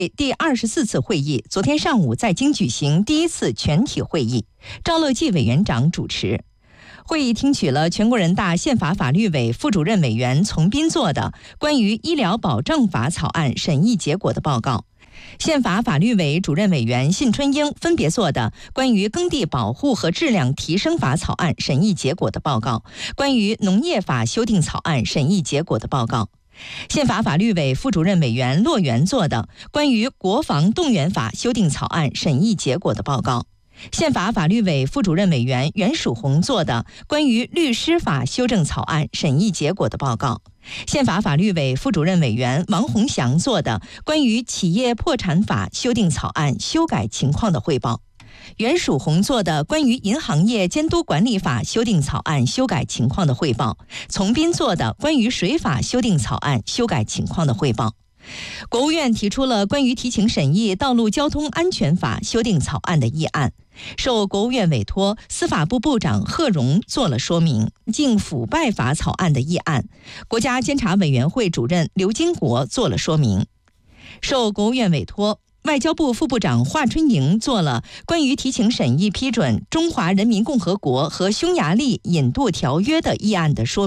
第24次会议昨天上午在京举行第1次全体会议，赵乐际委员长主持。会议听取了全国人大宪法法律委副主任委员丛斌作的关于医疗保障法草案审议结果的报告，宪法法律委主任委员信春英分别作的关于耕地保护和质量提升法草案审议结果的报告，关于农业法修订草案审议结果的报告。宪法法律委副主任委员骆元作的关于国防动员法修订草案审议结果的报告。宪法法律委副主任委员袁曙红作的关于律师法修正草案审议结果的报告。宪法法律委副主任委员王洪祥作的关于企业破产法修订草案修改情况的汇报。袁曙红作的关于银行业监督管理法修订草案修改情况的汇报，丛斌作的关于水法修订草案修改情况的汇报。国务院提出了关于提请审议道路交通安全法修订草案的议案，受国务院委托，司法部部长贺荣做了说明。禁腐败法草案的议案，国家监察委员会主任刘金国做了说明。受国务院委托，外交部副部长华春莹做了关于提请审议批准《中华人民共和国和匈牙利引渡条约》的议案的说明。